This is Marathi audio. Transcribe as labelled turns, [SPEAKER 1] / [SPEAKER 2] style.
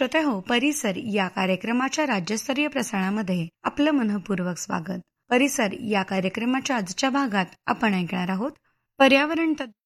[SPEAKER 1] श्रोतेहो, परिसर या कार्यक्रमाच्या राज्यस्तरीय प्रसारणामध्ये आपलं मनःपूर्वक स्वागत. परिसर या कार्यक्रमाच्या आजच्या भागात आपण ऐकणार आहोत पर्यावरण